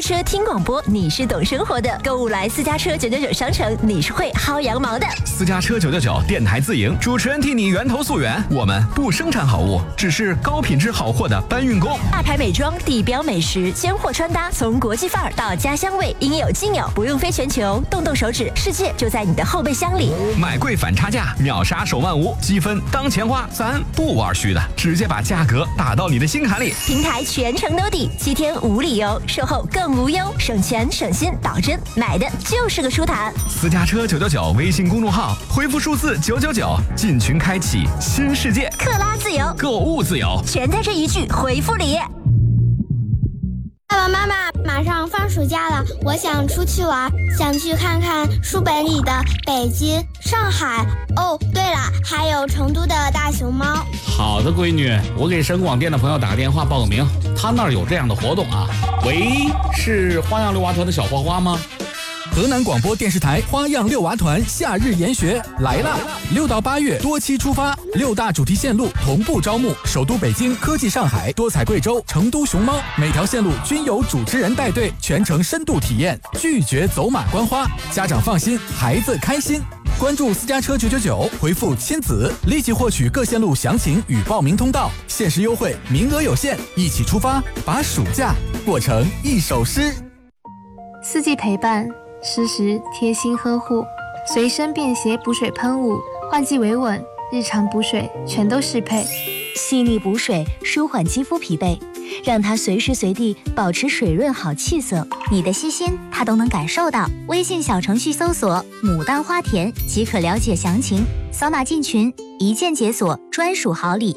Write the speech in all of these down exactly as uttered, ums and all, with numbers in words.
车听广播，你是懂生活的；购物来私家车九九九商城，你是会薅羊毛的。 私家车九九九电台自营，主持人替你源头溯源。我们不生产好物，只是高品质好货的搬运工。 大牌美妆、地标美食、尖货穿搭，从国际范儿到家乡味，应有尽有，不用飞全球，动动手指，世界就在你的后备箱里。 买贵反差价，秒杀手慢无，积分当钱花，咱不玩虚的，直接把价格打到你的心坎里。 平台全程兜底，七天无理由，售后更无忧，省钱省心，保真，买的就是个舒坦。 私家车九九九微信公众号，回复数字九九九，进群开启新世界。 克拉自由， 购物自由， 全在这一句回复里。 爸爸妈妈，马上放暑假了，我想出去玩，想去看看书本里的北京、上海。哦，对了，还有成都的大熊猫。 好的，闺女，我给省广电的朋友打个电话报个名，他那儿有这样的活动啊。喂，是花样六娃团的小花花吗？ 河南广播电视台花样六娃团夏日研学来啦！六到八月多期出发，六大主题线路同步招募，首都北京、科技上海、多彩贵州、成都熊猫，每条线路均有主持人带队，全程深度体验，拒绝走马观花，家长放心，孩子开心。关注私家车九九九，回复亲子，立即获取各线路详情与报名通道，限时优惠，名额有限，一起出发，把暑假过成一首诗。 四季陪伴，适时贴心呵护，随身便携补水喷雾，换季维稳，日常补水全都适配。 细腻补水，舒缓肌肤疲惫，让它随时随地保持水润好气色。 你的细心，它都能感受到。微信小程序搜索“牡丹花田”即可了解详情，扫码进群，一键解锁专属好礼。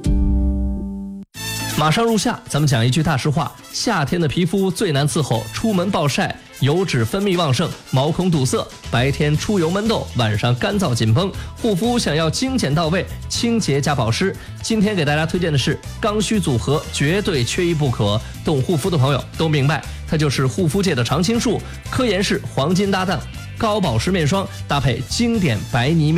马上入夏，咱们讲一句大实话：夏天的皮肤最难伺候，出门暴晒，油脂分泌旺盛，毛孔堵塞，白天出油闷痘，晚上干燥紧绷。护肤想要精简到位，清洁加保湿。今天给大家推荐的是刚需组合，绝对缺一不可。懂护肤的朋友都明白，它就是护肤界的常青树，科颜氏黄金搭档，高保湿面霜搭配经典白泥面。